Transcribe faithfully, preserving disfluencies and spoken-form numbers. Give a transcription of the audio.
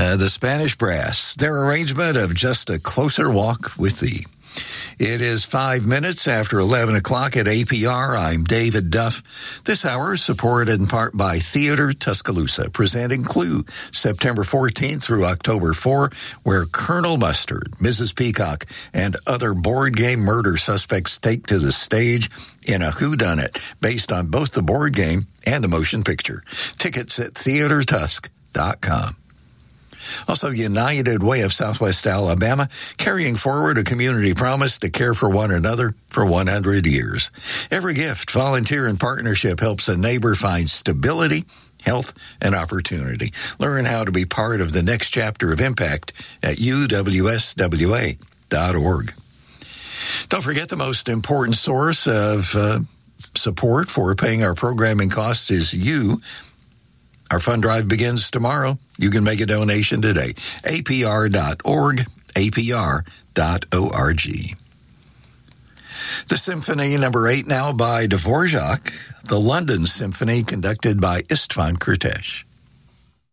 uh, the Spanish Brass, their arrangement of Just a Closer Walk with Thee. It is five minutes after eleven o'clock at A P R. I'm David Duff. This hour is supported in part by Theater Tuscaloosa, presenting Clue, September fourteenth through October fourth, where Colonel Mustard, Missus Peacock, and other board game murder suspects take to the stage in a whodunit based on both the board game and the motion picture. Tickets at theater tusk dot com. Also, United Way of Southwest Alabama, carrying forward a community promise to care for one another for one hundred years. Every gift, volunteer, and partnership helps a neighbor find stability, health, and opportunity. Learn how to be part of the next chapter of impact at U W S W A dot org. Don't forget, the most important source of uh, support for paying our programming costs is you. Our fund drive begins tomorrow. You can make a donation today. A P R dot org, A P R dot org. The Symphony number eight now by Dvorak, the London Symphony conducted by Istvan Kurtesh.